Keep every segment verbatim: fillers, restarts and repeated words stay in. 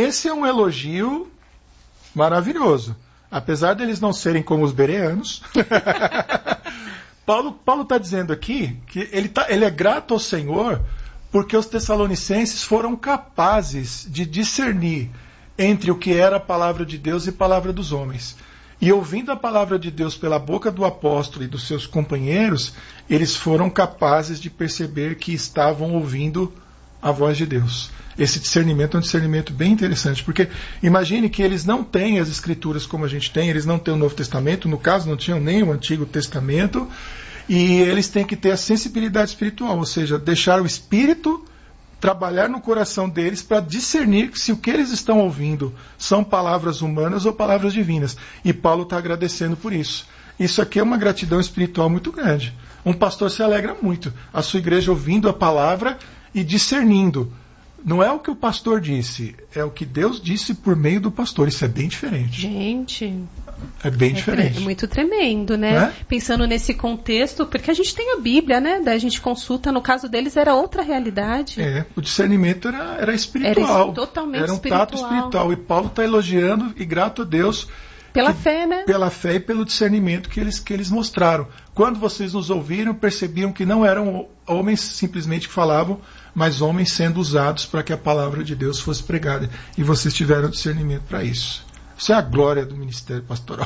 esse é um elogio maravilhoso. Apesar deles não serem como os bereanos, Paulo Paulo está dizendo aqui que ele, tá, ele é grato ao Senhor porque os tessalonicenses foram capazes de discernir entre o que era a palavra de Deus e a palavra dos homens. E ouvindo a palavra de Deus pela boca do apóstolo e dos seus companheiros, eles foram capazes de perceber que estavam ouvindo a voz de Deus. Esse discernimento é um discernimento bem interessante, porque imagine que eles não têm as escrituras como a gente tem, eles não têm o Novo Testamento, no caso não tinham nem o Antigo Testamento, e eles têm que ter a sensibilidade espiritual, ou seja, deixar o Espírito trabalhar no coração deles para discernir se o que eles estão ouvindo são palavras humanas ou palavras divinas. E Paulo está agradecendo por isso. Isso aqui é uma gratidão espiritual muito grande. Um pastor se alegra muito, a sua igreja ouvindo a palavra e discernindo. Não é o que o pastor disse, é o que Deus disse por meio do pastor. Isso é bem diferente. Gente, é bem é diferente. É muito tremendo, né? É? Pensando nesse contexto, porque a gente tem a Bíblia, né? Daí a gente consulta, no caso deles era outra realidade. É, o discernimento era, era espiritual. Era totalmente era um espiritual. tato espiritual. E Paulo está elogiando e grato a Deus pela que, fé, né? Pela fé e pelo discernimento que eles, que eles mostraram. Quando vocês nos ouviram, percebiam que não eram homens simplesmente que falavam, mas homens sendo usados para que a palavra de Deus fosse pregada. E vocês tiveram discernimento para isso. Isso é a glória do ministério pastoral.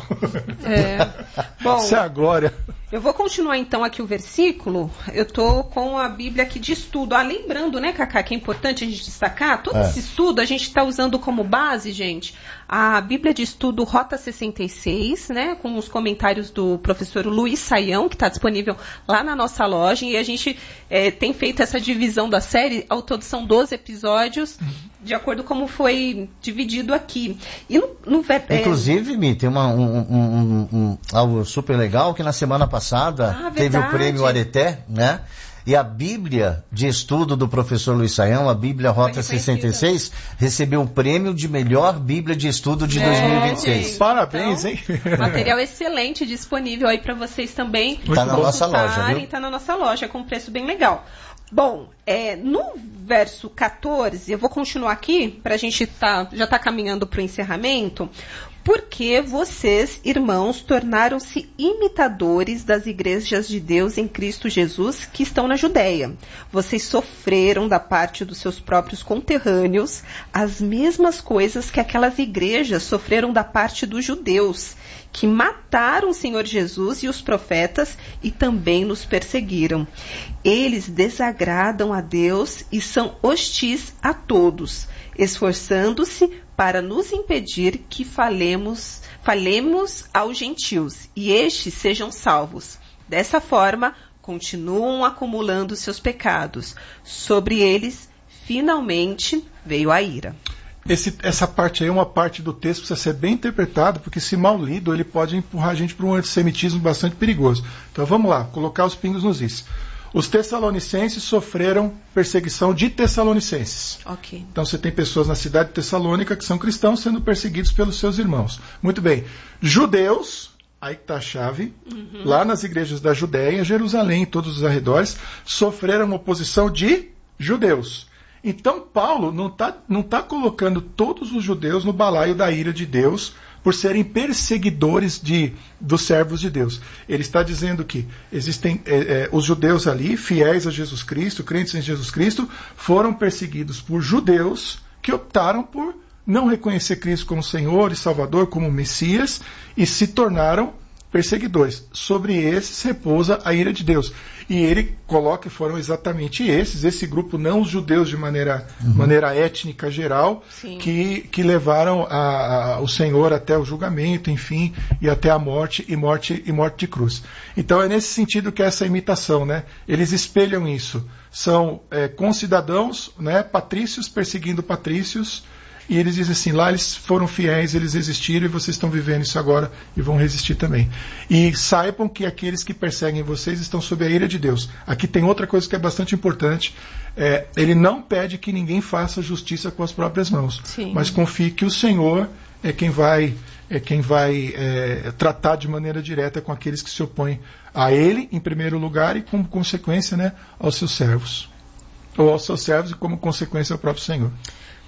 É. Bom, isso é a glória. Eu vou continuar então aqui o versículo. Eu estou com a Bíblia aqui de estudo. Ah, lembrando, né, Cacá, que é importante a gente destacar, todo é. esse estudo a gente está usando como base, gente, a Bíblia de Estudo Rota sessenta e seis, né, com os comentários do professor Luiz Saião, que está disponível lá na nossa loja, e a gente é, tem feito essa divisão da série, ao todo são doze episódios, uhum. de acordo com como foi dividido aqui. E no, no, é... Inclusive, Mi, tem uma, um, um, um, um, algo super legal, que na semana passada ah, teve o prêmio Areté, né? E a Bíblia de estudo do professor Luiz Saião, a Bíblia Rota sessenta e seis, recebeu o prêmio de melhor Bíblia de estudo de é, dois mil e vinte e seis. Gente, parabéns, então, hein? Material excelente disponível aí para vocês também. Está na nossa loja, viu? Está na nossa loja, com preço bem legal. Bom, é, no verso quatorze, eu vou continuar aqui, para a gente tá, já tá caminhando para o encerramento. Porque vocês, irmãos, tornaram-se imitadores das igrejas de Deus em Cristo Jesus que estão na Judéia. Vocês sofreram da parte dos seus próprios conterrâneos as mesmas coisas que aquelas igrejas sofreram da parte dos judeus, que mataram o Senhor Jesus e os profetas e também nos perseguiram. Eles desagradam a Deus e são hostis a todos, esforçando-se para nos impedir que falemos, falemos aos gentios, e estes sejam salvos. Dessa forma, continuam acumulando seus pecados. Sobre eles, finalmente, veio a ira. Esse, essa parte aí é uma parte do texto que precisa ser bem interpretado, porque se mal lido, ele pode empurrar a gente para um antissemitismo bastante perigoso. Então vamos lá, colocar os pingos nos is. Os tessalonicenses sofreram perseguição de tessalonicenses. Okay. Então você tem pessoas na cidade de Tessalônica que são cristãos sendo perseguidos pelos seus irmãos. Muito bem. Judeus, aí que está a chave, uhum. lá nas igrejas da Judéia, Jerusalém e todos os arredores, sofreram oposição de judeus. Então Paulo não está não tá colocando todos os judeus no balaio da ira de Deus por serem perseguidores de, dos servos de Deus. Ele está dizendo que existem é, é, os judeus ali, fiéis a Jesus Cristo, crentes em Jesus Cristo, foram perseguidos por judeus que optaram por não reconhecer Cristo como Senhor e Salvador, como Messias, e se tornaram perseguidores. Sobre esses repousa a ira de Deus. E ele coloca que foram exatamente esses, esse grupo, não os judeus de maneira, uhum. maneira étnica geral, que, que levaram a, a, o Senhor até o julgamento, enfim, e até a morte e morte e morte de cruz. Então é nesse sentido que é essa imitação, né? Eles espelham isso. São é, concidadãos, né, patrícios perseguindo patrícios, e eles dizem assim, lá eles foram fiéis, eles resistiram e vocês estão vivendo isso agora e vão resistir também. E saibam que aqueles que perseguem vocês estão sob a ira de Deus. Aqui tem outra coisa que é bastante importante. É, ele não pede que ninguém faça justiça com as próprias mãos. Sim. Mas confie que o Senhor é quem vai, é quem vai é, tratar de maneira direta com aqueles que se opõem a ele, em primeiro lugar, e como consequência, né, aos seus servos. Ou aos seus servos e como consequência ao próprio Senhor.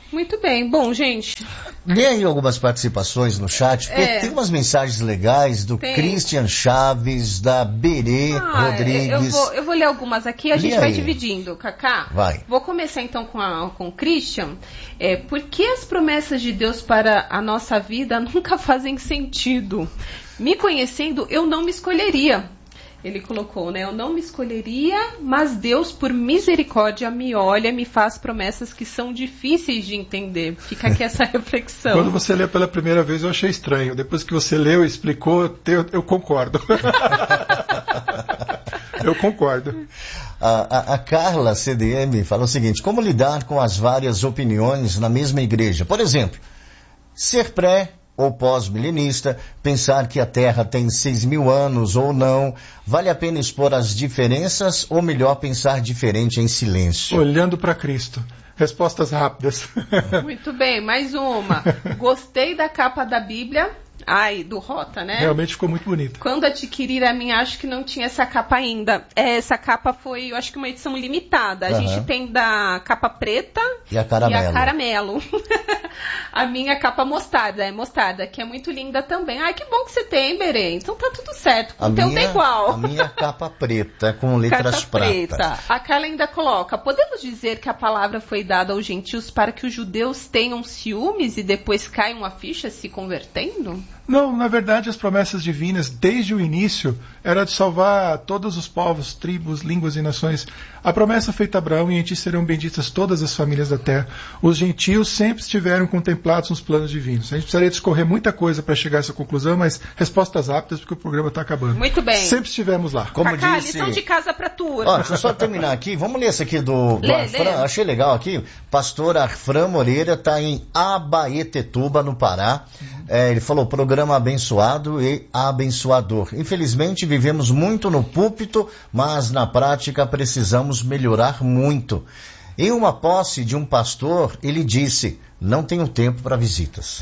Muito bem. Bom, gente... Lê aí algumas participações no chat, porque é. tem umas mensagens legais do tem. Christian Chaves, da Berê ah, Rodrigues. Eu vou, eu vou ler algumas aqui, a Lê gente aí. vai dividindo, Cacá. Vai. Vou começar então com, a, com o Christian. É, por que as promessas de Deus para a nossa vida nunca fazem sentido? Me conhecendo, eu não me escolheria. Ele colocou, né? Eu não me escolheria, mas Deus, por misericórdia, me olha, me faz promessas que são difíceis de entender. Fica aqui essa reflexão. Quando você lê pela primeira vez, eu achei estranho. Depois que você leu e explicou, eu, eu concordo. Eu concordo. A, a, a Carla C D M fala o seguinte: como lidar com as várias opiniões na mesma igreja? Por exemplo, ser pré ou pós-milenista, pensar que a Terra tem seis mil anos ou não, vale a pena expor as diferenças ou melhor pensar diferente em silêncio? Olhando para Cristo. Respostas rápidas. Muito bem, mais uma. Gostei da capa da Bíblia. Ai, do Rota, né? Realmente ficou muito bonito. Quando adquirir a minha, acho que não tinha essa capa ainda. É, essa capa foi, eu acho que uma edição limitada. A uhum. gente tem da capa preta e a caramelo. E a caramelo. A minha capa mostarda, é mostarda, que é muito linda também. Ai, que bom que você tem, Berê. Então tá tudo certo. O teu tá igual. A minha capa preta, com letras Carta prata. Preta. A Carla ainda coloca: podemos dizer que a palavra foi dada aos gentios para que os judeus tenham ciúmes e depois caiam a ficha se convertendo? Não, na verdade as promessas divinas, desde o início, era de salvar todos os povos, tribos, línguas e nações. A promessa feita a Abraão: e em ti serão benditas todas as famílias da terra. Os gentios sempre estiveram contemplados nos planos divinos. A gente precisaria discorrer muita coisa para chegar a essa conclusão, mas respostas rápidas, porque o programa está acabando. Muito bem. Sempre estivemos lá. Como Cacá, disse... lição de casa para tu. Ó, deixa eu só terminar aqui. Vamos ler esse aqui do, do lê, Arfran. lê. Achei legal aqui. Pastor Arfran Moreira está em Abaetetuba, no Pará. É, ele falou: programa abençoado e abençoador. Infelizmente vivemos muito no púlpito, mas na prática precisamos melhorar muito. Em uma posse de um pastor, ele disse: não tenho tempo para visitas.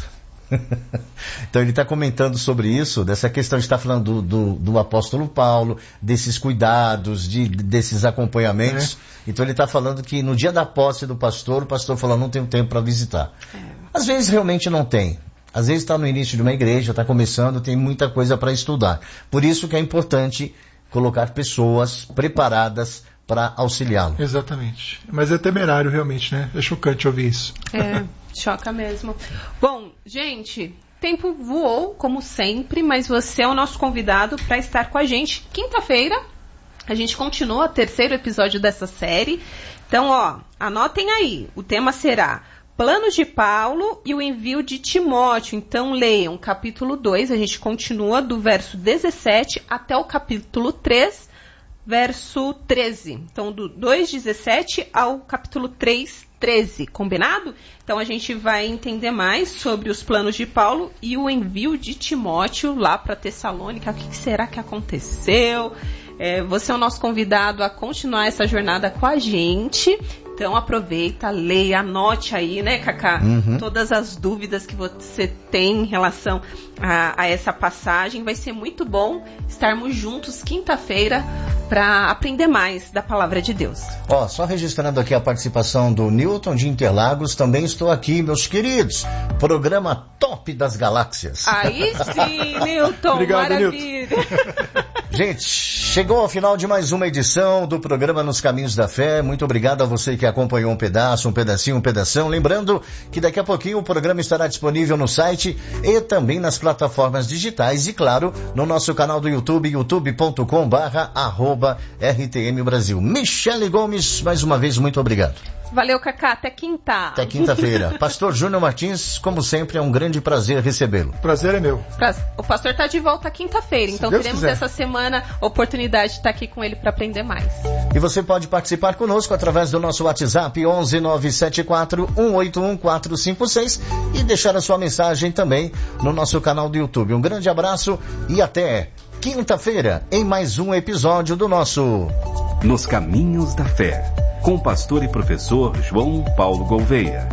Então ele está comentando sobre isso, dessa questão de estar falando do, do, do apóstolo Paulo, desses cuidados, de, desses acompanhamentos. É. Então ele está falando que no dia da posse do pastor, o pastor falou: não tenho tempo para visitar. É. Às vezes realmente não tem. Às vezes está no início de uma igreja, está começando, tem muita coisa para estudar. Por isso que é importante colocar pessoas preparadas para auxiliá-lo. Exatamente. Mas é temerário realmente, né? É chocante ouvir isso. É, choca mesmo. Bom, gente, tempo voou, como sempre, mas você é o nosso convidado para estar com a gente. Quinta-feira, a gente continua o terceiro episódio dessa série. Então, ó, anotem aí. O tema será Planos de Paulo e o envio de Timóteo. Então, leiam capítulo dois, a gente continua do verso dezessete até o capítulo três, verso treze. Então, do dois, dezessete ao capítulo três, treze. Combinado? Então, a gente vai entender mais sobre os planos de Paulo e o envio de Timóteo lá para Tessalônica. O que será que aconteceu? É, você é o nosso convidado a continuar essa jornada com a gente. Então aproveita, leia, anote aí, né, Cacá? Uhum. Todas as dúvidas que você tem em relação a, a essa passagem. Vai ser muito bom estarmos juntos quinta-feira para aprender mais da palavra de Deus. Ó, só registrando aqui a participação do Newton de Interlagos, também estou aqui, meus queridos. Programa Top das Galáxias. Aí sim, Newton, obrigado, maravilha. Newton. Gente, chegou ao final de mais uma edição do programa Nos Caminhos da Fé. Muito obrigado a você que acompanhou um pedaço, um pedacinho, um pedação. Lembrando que daqui a pouquinho o programa estará disponível no site e também nas plataformas digitais e, claro, no nosso canal do YouTube, youtube ponto com barra arroba R T M Brasil. Michele Gomes, mais uma vez, muito obrigado. Valeu, Cacá. Até quinta. Até quinta-feira. Pastor Júnior Martins, como sempre, é um grande prazer recebê-lo. Prazer é meu. O pastor está de volta quinta-feira, então Deus teremos quiser. Essa semana a oportunidade de estar aqui com ele para aprender mais. E você pode participar conosco através do nosso WhatsApp onze nove sete quatro um oito um quatro cinco seis e deixar a sua mensagem também no nosso canal do YouTube. Um grande abraço e até quinta-feira em mais um episódio do nosso Nos Caminhos da Fé, com o pastor e professor João Paulo Gouveia.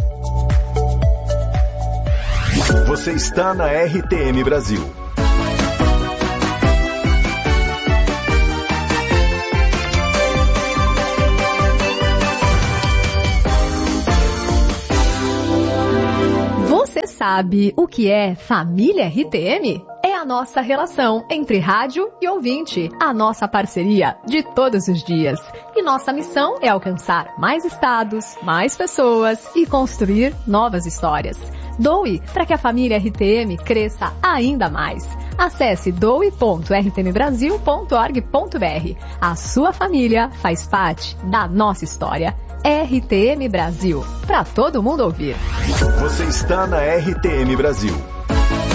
Você está na R T M Brasil. Você sabe o que é Família R T M? É a nossa relação entre rádio e ouvinte, a nossa parceria de todos os dias. E nossa missão é alcançar mais estados, mais pessoas e construir novas histórias. Doe para que a família R T M cresça ainda mais. Acesse doe ponto r t m brasil ponto org ponto b r. A sua família faz parte da nossa história. R T M Brasil, para todo mundo ouvir. Você está na R T M Brasil.